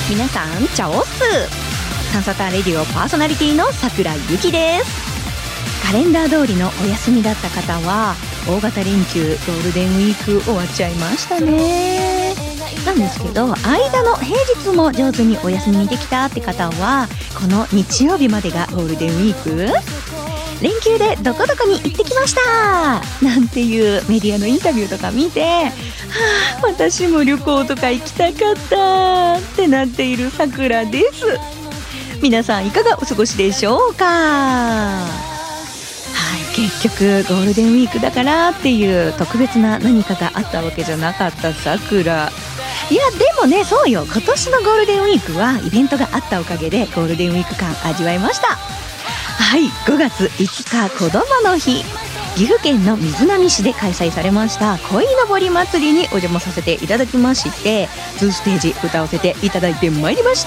皆さんチャオス。サンサタレディオパーソナリティの桜井由紀です。カレンダー通りのお休みだった方は大型連休ゴールデンウィーク終わっちゃいましたね。なんですけど間の平日も上手にお休みにできたって方はこの日曜日までがゴールデンウィーク連休でどこどこに行ってきましたなんていうメディアのインタビューとか見て、私も旅行とか行きたかったってなっている桜です。皆さんいかがお過ごしでしょうか。結局ゴールデンウィークだからっていう特別な何かがあったわけじゃなかった桜。いやでもね、そうよ、今年のゴールデンウィークはイベントがあったおかげでゴールデンウィーク感味わいました。はい、5月5日子どもの日、岐阜県の瑞浪市で開催されました鯉のぼり祭りにお邪魔させていただきまして、2ステージ歌わせていただいてまいりました。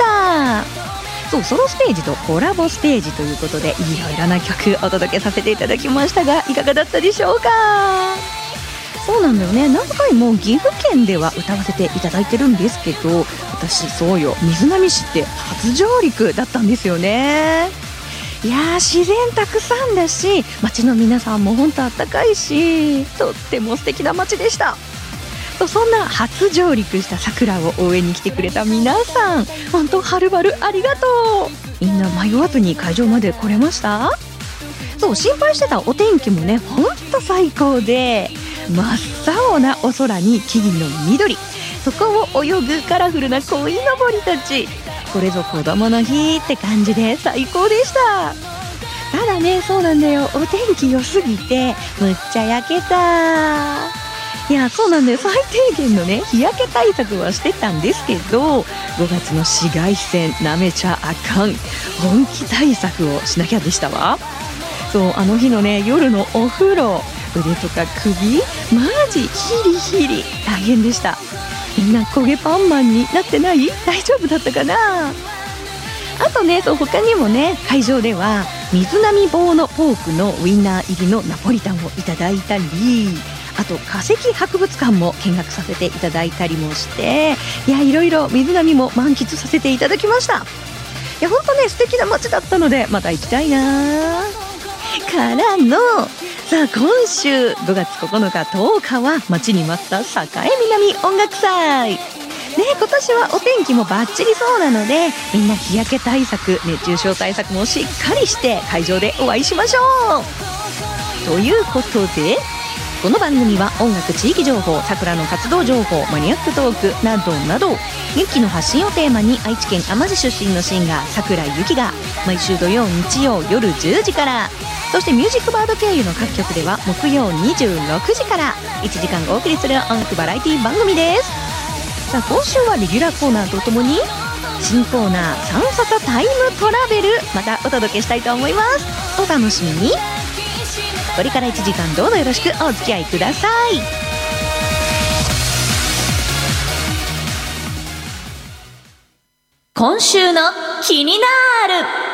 そうソロステージとコラボステージということでいろいろな曲お届けさせていただきましたが、いかがだったでしょうか。そうなんだよね、何回も岐阜県では歌わせていただいてるんですけど、私そうよ、瑞浪市って初上陸だったんですよね。いやー自然たくさんだし、街の皆さんも本当あったかいし、とっても素敵な街でした。そんな初上陸した桜を応援に来てくれた皆さん、本当はるばるありがとう。みんな迷わずに会場まで来れました。そう心配してたお天気もね、本当最高で、真っ青なお空に木々の緑、そこを泳ぐカラフルな鯉のぼりたち、これぞ子供の日って感じで最高でした。ただね、そうなんだよ、お天気良すぎてむっちゃ焼けた。いやそうなんだよ、最低限のね日焼け対策はしてたんですけど、5月の紫外線なめちゃあかん、本気対策をしなきゃでしたわ。そうあの日のね夜のお風呂、腕とか首マジヒリヒリ大変でした。みんな焦げパンマンになってない？大丈夫だったかな。あとね、そう他にもね会場では水波棒のポークのウインナー入りのナポリタンをいただいたり、あと化石博物館も見学させていただいたりもして、いろいろ水波も満喫させていただきました。いや本当ね素敵な街だったのでまた行きたいな。からのさあ今週5月9日10日は待ちに待った栄南音楽祭ね。今年はお天気もバッチリそうなので、みんな日焼け対策熱中症対策もしっかりして会場でお会いしましょう。ということでこの番組は音楽、地域情報、桜の活動情報、マニアックトークなどなど、元気の発信をテーマに愛知県天治出身のシンガー桜井由紀が毎週土曜日曜夜10時から、そしてミュージックバード経由の各局では木曜26時から1時間お送りする音楽バラエティ番組です。さあ今週はレギュラーコーナーとともに新コーナーサンサタタイムトラベルまたお届けしたいと思います。お楽しみに。これから1時間どうぞよろしくお付き合いください。今週の気になる